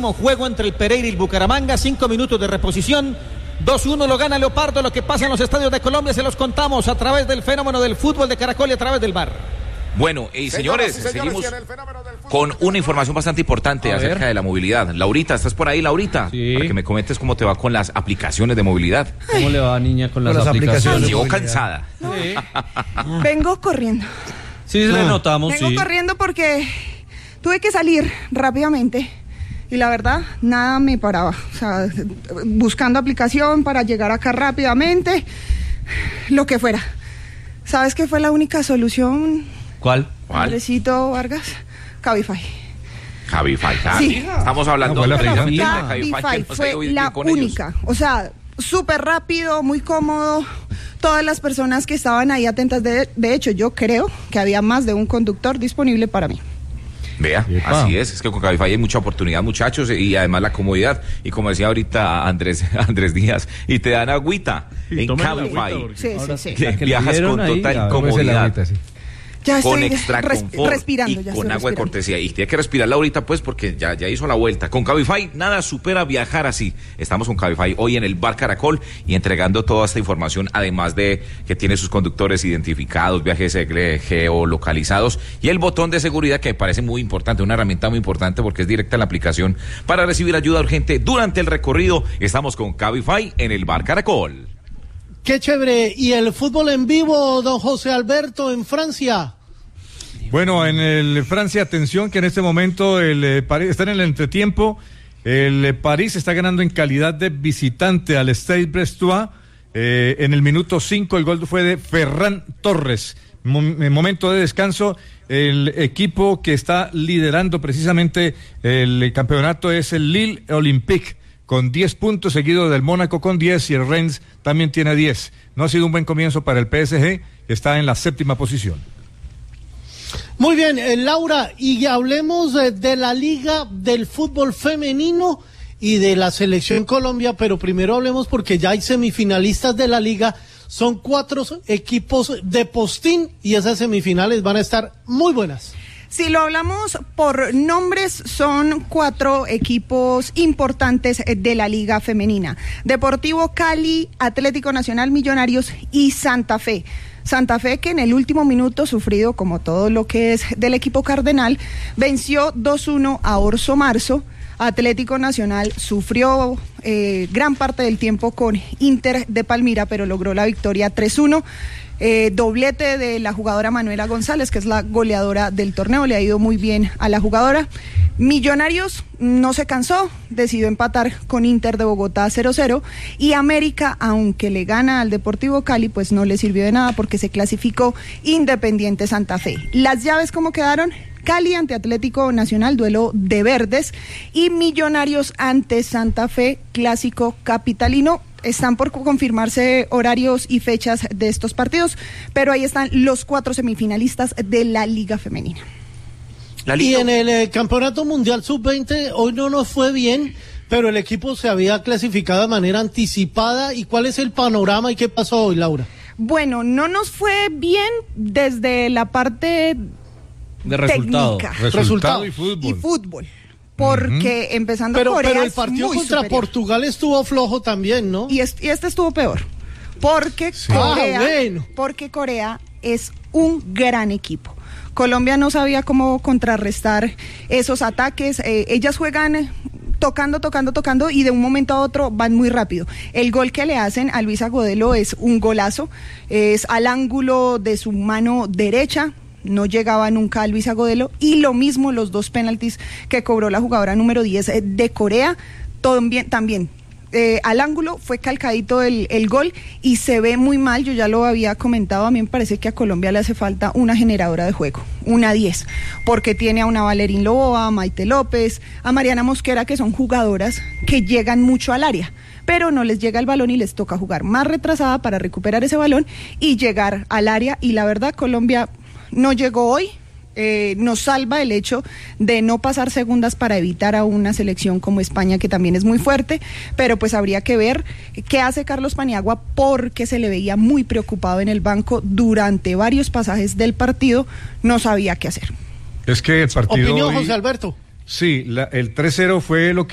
último juego entre el Pereira y el Bucaramanga, 5 minutos de reposición. 2-1 lo gana Leopardo. Lo que pasa en los estadios de Colombia se los contamos a través del fenómeno del fútbol de Caracol y a través del VAR. Bueno, señores, seguimos con una información bastante importante acerca de la movilidad. Laurita, ¿estás por ahí, Laurita? Sí. Para que me comentes cómo te va con las aplicaciones de movilidad. ¿Cómo le va, niña, con las aplicaciones? Llegó cansada. Sí. Vengo corriendo. Sí, le notamos, Vengo sí. corriendo porque tuve que salir rápidamente y la verdad, nada me paraba. O sea, buscando aplicación para llegar acá rápidamente, lo que fuera. ¿Sabes qué fue la única solución? ¿Cuál? Andresito Vargas, Cabify. Cabify. Sí. Estamos hablando de Cabify fue la única. O sea, súper rápido, muy cómodo. Todas las personas que estaban ahí atentas. De hecho, yo creo que había más de un conductor disponible para mí. Vea, así es que con Cabify hay mucha oportunidad, muchachos, y además la comodidad, y como decía ahorita Andrés Díaz, y te dan agüita en Cabify. Sí. Viajas con total comodidad. Ya con estoy extra confort respirando, y ya con estoy agua de respirando. cortesía. Y tiene que respirarla ahorita, pues, porque ya hizo la vuelta. Con Cabify, nada supera viajar así. Estamos con Cabify hoy en el Bar Caracol y entregando toda esta información, además de que tiene sus conductores identificados, viajes geolocalizados y el botón de seguridad, que me parece muy importante, una herramienta muy importante porque es directa en la aplicación para recibir ayuda urgente durante el recorrido. Estamos con Cabify en el Bar Caracol. Qué chévere. ¿Y el fútbol en vivo, don José Alberto, en Francia? Bueno, en el Francia, atención que en este momento el París está en el entretiempo. El París está ganando en calidad de visitante al Stade Brestois. En el minuto 5 el gol fue de Ferran Torres. En momento de descanso, el equipo que está liderando precisamente el campeonato es el Lille Olympique, con 10 puntos, seguido del Mónaco con 10, y el Rennes también tiene 10. No ha sido un buen comienzo para el PSG, que está en la 7ª posición. Muy bien, Laura, y hablemos de la Liga del Fútbol Femenino y de la Selección Colombia, pero primero hablemos porque ya hay semifinalistas de la Liga. Son 4 equipos de postín y esas semifinales van a estar muy buenas. Si lo hablamos por nombres, son 4 equipos importantes de la Liga Femenina: Deportivo Cali, Atlético Nacional, Millonarios y Santa Fe. Santa Fe, que en el último minuto, sufrido como todo lo que es del equipo cardenal, venció 2-1 a Orso Marzo. Atlético Nacional sufrió gran parte del tiempo con Inter de Palmira, pero logró la victoria 3-1. Doblete de la jugadora Manuela González, que es la goleadora del torneo, le ha ido muy bien a la jugadora. Millonarios no se cansó, decidió empatar con Inter de Bogotá 0-0, y América, aunque le gana al Deportivo Cali, pues no le sirvió de nada porque se clasificó Independiente Santa Fe. Las llaves, ¿cómo quedaron? Cali ante Atlético Nacional, duelo de verdes, y Millonarios ante Santa Fe, clásico capitalino. Están por confirmarse horarios y fechas de estos partidos, pero ahí están los 4 semifinalistas de la Liga Femenina. Y en el Campeonato Mundial Sub-20 hoy no nos fue bien, pero el equipo se había clasificado de manera anticipada. ¿Y cuál es el panorama y qué pasó hoy, Laura? Bueno, no nos fue bien desde la parte de resultado. Resultado y fútbol. Porque empezando Corea, pero el partido muy contra superior. Portugal estuvo flojo también, ¿no? Y este estuvo peor. Porque porque Corea es un gran equipo. Colombia no sabía cómo contrarrestar esos ataques. Ellas juegan tocando y de un momento a otro van muy rápido. El gol que le hacen a Luisa Godelo es un golazo, es al ángulo de su mano derecha. No llegaba nunca a Luisa Godelo, y lo mismo los 2 penaltis que cobró la jugadora número 10 de Corea, también al ángulo fue calcadito el gol y se ve muy mal. Yo ya lo había comentado, a mí me parece que a Colombia le hace falta una generadora de juego, una 10, porque tiene a una Valerín Loboa, a Maite López, a Mariana Mosquera, que son jugadoras que llegan mucho al área, pero no les llega el balón y les toca jugar más retrasada para recuperar ese balón y llegar al área. Y la verdad, Colombia no llegó hoy. Nos salva el hecho de no pasar segundas para evitar a una selección como España, que también es muy fuerte, pero pues habría que ver qué hace Carlos Paniagua, porque se le veía muy preocupado en el banco durante varios pasajes del partido, no sabía qué hacer. Es que el partido Opinión, hoy, José Alberto. Sí, el 3-0 fue lo que